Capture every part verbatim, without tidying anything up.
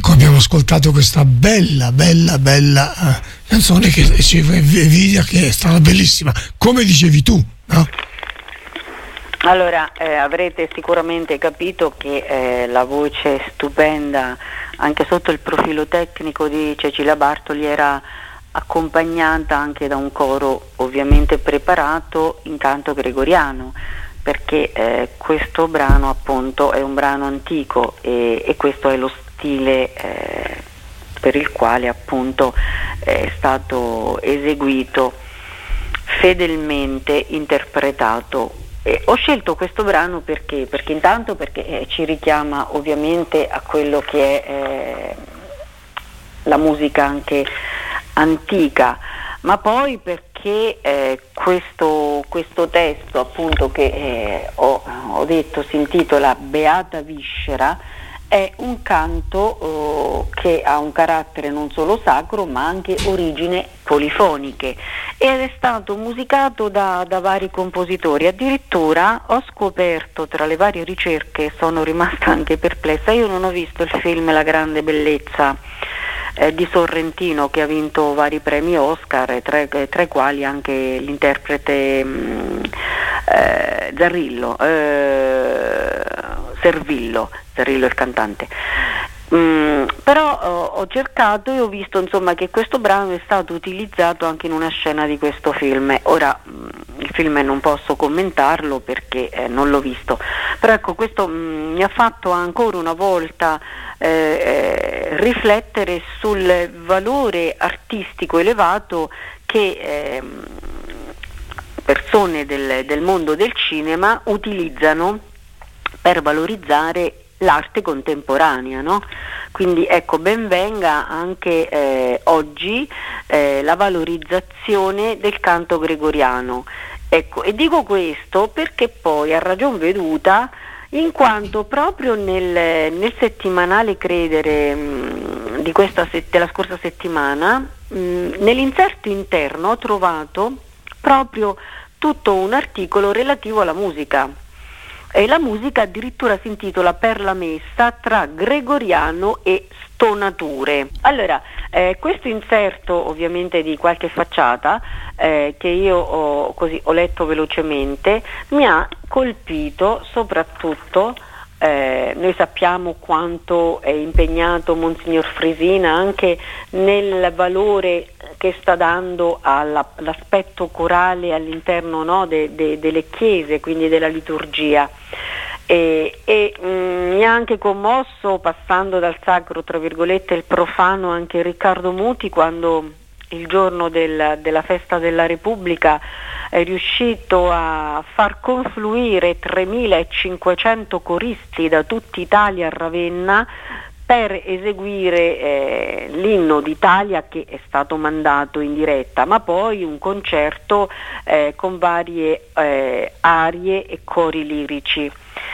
Ecco, abbiamo ascoltato questa bella, bella, bella eh, canzone che ci evidenza che è stata bellissima, come dicevi tu, no? Allora, eh, avrete sicuramente capito che eh, la voce stupenda, anche sotto il profilo tecnico di Cecilia Bartoli, era accompagnata anche da un coro ovviamente preparato in canto gregoriano, perché eh, questo brano appunto è un brano antico e, e questo è lo stile eh, per il quale appunto è stato eseguito, fedelmente interpretato. Eh, ho scelto questo brano perché, perché intanto perché eh, ci richiama ovviamente a quello che è eh, la musica anche antica, ma poi perché eh, questo, questo testo appunto che eh, ho, ho detto si intitola Beata Viscera, è un canto oh, che ha un carattere non solo sacro ma anche origini polifoniche ed è stato musicato da, da vari compositori. Addirittura ho scoperto tra le varie ricerche, sono rimasta anche perplessa, io non ho visto il film La grande bellezza eh, di Sorrentino, che ha vinto vari premi Oscar, tra, tra i quali anche l'interprete mh, eh, Zarrillo, eh, Servillo, Zarrillo il cantante. Mm, però ho, ho cercato e ho visto insomma che questo brano è stato utilizzato anche in una scena di questo film. Ora mm, il film non posso commentarlo perché eh, non l'ho visto, però ecco, questo mm, mi ha fatto ancora una volta eh, eh, riflettere sul valore artistico elevato che eh, persone del, del mondo del cinema utilizzano per valorizzare l'arte contemporanea, no? Quindi ecco, ben venga anche eh, oggi eh, la valorizzazione del canto gregoriano. Ecco, e dico questo perché poi a ragion veduta, in quanto proprio nel, nel settimanale Credere mh, di questa se- della scorsa settimana, mh, nell'inserto interno ho trovato proprio tutto un articolo relativo alla musica. E la musica addirittura si intitola Per la messa tra gregoriano e stonature. Allora, eh, questo inserto ovviamente di qualche facciata eh, che io ho, così, ho letto velocemente, mi ha colpito soprattutto, eh, noi sappiamo quanto è impegnato Monsignor Frisina anche nel valore che sta dando alla, all'aspetto corale all'interno, no, de, de, delle chiese, quindi della liturgia. E, e mh, mi ha anche commosso, passando dal sacro tra virgolette il profano, anche Riccardo Muti, quando il giorno del, della festa della Repubblica è riuscito a far confluire tremilacinquecento coristi da tutta Italia a Ravenna per eseguire eh, l'inno d'Italia, che è stato mandato in diretta, ma poi un concerto eh, con varie eh, arie e cori lirici.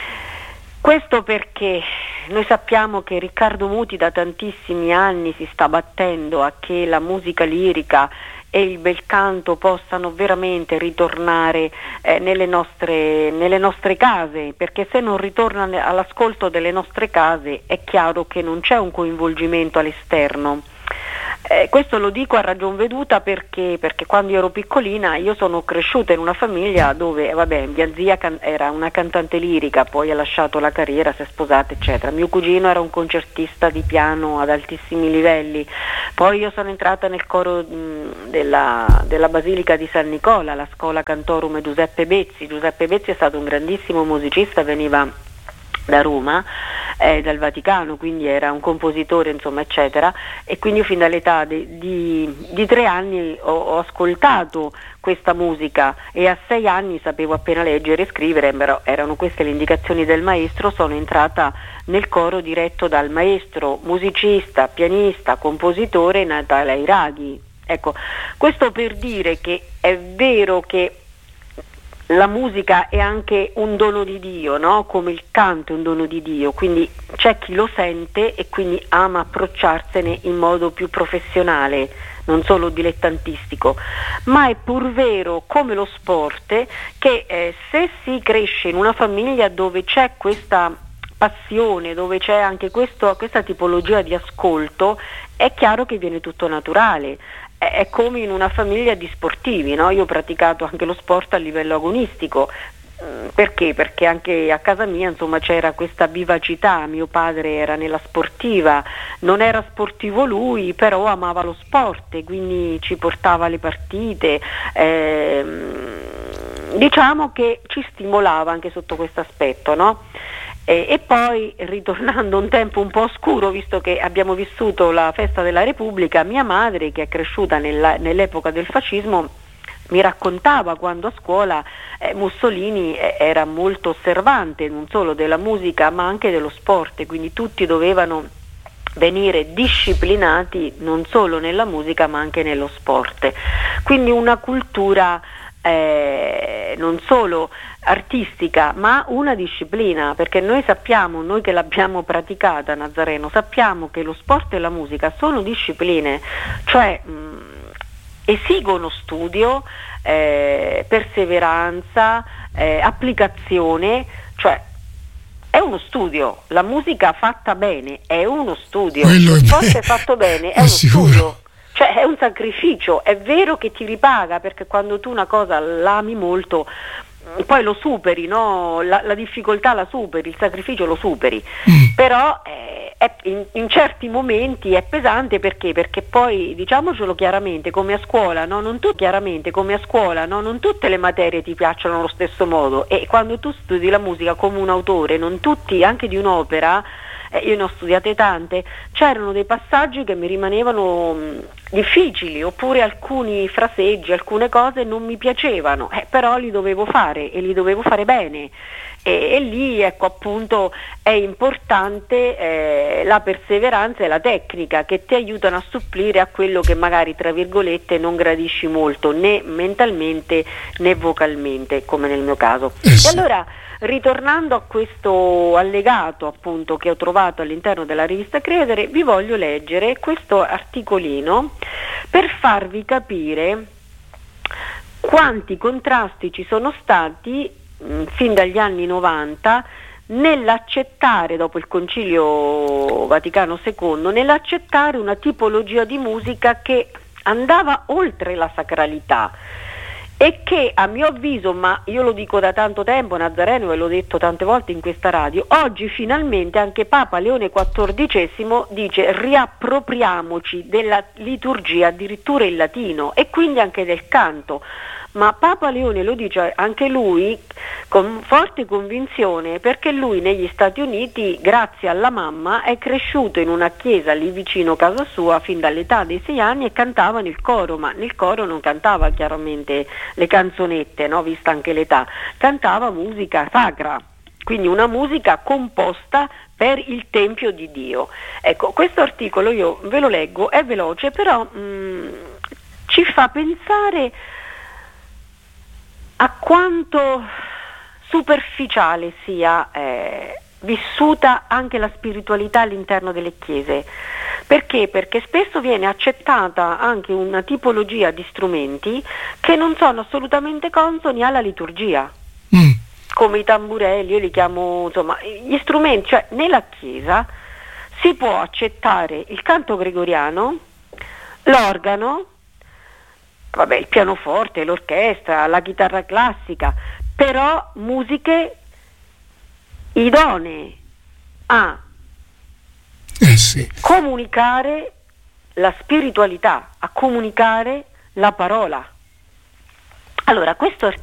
Questo perché noi sappiamo che Riccardo Muti da tantissimi anni si sta battendo a che la musica lirica e il bel canto possano veramente ritornare eh, nelle nostre, nelle nostre case, perché se non ritorna all'ascolto delle nostre case è chiaro che non c'è un coinvolgimento all'esterno. Eh, questo lo dico a ragion veduta perché, perché quando io ero piccolina io sono cresciuta in una famiglia dove eh, vabbè, mia zia can- era una cantante lirica, poi ha lasciato la carriera, si è sposata eccetera, mio cugino era un concertista di piano ad altissimi livelli, poi io sono entrata nel coro mh, della, della Basilica di San Nicola, la Schola Cantorum Giuseppe Bezzi. Giuseppe Bezzi è stato un grandissimo musicista, veniva da Roma, eh, dal Vaticano, quindi era un compositore insomma eccetera, e quindi io fin dall'età di, di, di tre anni ho, ho ascoltato questa musica e a sei anni sapevo appena leggere e scrivere, però erano queste le indicazioni del maestro. Sono entrata nel coro diretto dal maestro musicista, pianista, compositore Natale Airaghi. Ecco, questo per dire che è vero che la musica è anche un dono di Dio, no? Come il canto è un dono di Dio, quindi c'è chi lo sente e quindi ama approcciarsene in modo più professionale, non solo dilettantistico, ma è pur vero come lo sport che eh, se si cresce in una famiglia dove c'è questa passione, dove c'è anche questo, questa tipologia di ascolto, è chiaro che viene tutto naturale. È, è come in una famiglia di sportivi, no? Io ho praticato anche lo sport a livello agonistico. Perché? Perché anche a casa mia, insomma, c'era questa vivacità. Mio padre era nella sportiva, non era sportivo lui, però amava lo sport e quindi ci portava alle partite. Ehm, diciamo che ci stimolava anche sotto questo aspetto, no? E, e poi, ritornando un tempo un po' oscuro, visto che abbiamo vissuto la festa della Repubblica, mia madre, che è cresciuta nella, nell'epoca del fascismo, mi raccontava quando a scuola eh, Mussolini eh, era molto osservante non solo della musica ma anche dello sport, quindi tutti dovevano venire disciplinati non solo nella musica ma anche nello sport. Quindi una cultura eh, non solo artistica ma una disciplina, perché noi sappiamo, noi che l'abbiamo praticata, Nazareno, sappiamo che lo sport e la musica sono discipline, cioè mh, esigono studio, eh, perseveranza, eh, applicazione, cioè è uno studio. La musica fatta bene è uno studio, quello lo è sport be- è fatto bene è, è uno sicuro. studio, cioè è un sacrificio. È vero che ti ripaga, perché quando tu una cosa l'ami molto poi lo superi, no? la, la difficoltà la superi, il sacrificio lo superi, mm. però eh, è, in, in certi momenti è pesante. Perché? Perché poi, diciamocelo chiaramente, come a scuola, no? non tu, chiaramente come a scuola, no? non tutte le materie ti piacciono allo stesso modo, e quando tu studi la musica come un autore, non tutti, anche di un'opera, eh, io ne ho studiate tante, c'erano dei passaggi che mi rimanevano mh, difficili, oppure alcuni fraseggi, alcune cose non mi piacevano, eh, però li dovevo fare e li dovevo fare bene, e, e lì ecco appunto è importante eh, la perseveranza e la tecnica, che ti aiutano a supplire a quello che magari tra virgolette non gradisci molto, né mentalmente né vocalmente, come nel mio caso. Eh sì. E allora, ritornando a questo allegato appunto che ho trovato all'interno della rivista Credere, vi voglio leggere questo articolino per farvi capire quanti contrasti ci sono stati mh, fin dagli anni novanta nell'accettare, dopo il Concilio Vaticano secondo, nell'accettare una tipologia di musica che andava oltre la sacralità, e che a mio avviso, ma io lo dico da tanto tempo, Nazareno, e l'ho detto tante volte in questa radio, oggi finalmente anche Papa Leone quattordicesimo dice: riappropriamoci della liturgia, addirittura in latino, e quindi anche del canto. Ma Papa Leone lo dice anche lui con forte convinzione, perché lui negli Stati Uniti, grazie alla mamma, è cresciuto in una chiesa lì vicino casa sua fin dall'età dei sei anni e cantava nel coro, ma nel coro non cantava chiaramente le canzonette, no? Vista anche l'età, cantava musica sacra, quindi una musica composta per il Tempio di Dio. Ecco, questo articolo io ve lo leggo, è veloce, però mh, ci fa pensare a quanto superficiale sia eh, vissuta anche la spiritualità all'interno delle chiese. Perché? Perché spesso viene accettata anche una tipologia di strumenti che non sono assolutamente consoni alla liturgia, mm. come i tamburelli, io li chiamo, insomma, gli strumenti, cioè nella chiesa si può accettare il canto gregoriano, l'organo, vabbè, il pianoforte, l'orchestra, la chitarra classica, però musiche idonee a eh sì. comunicare la spiritualità, a comunicare la parola. Allora, questo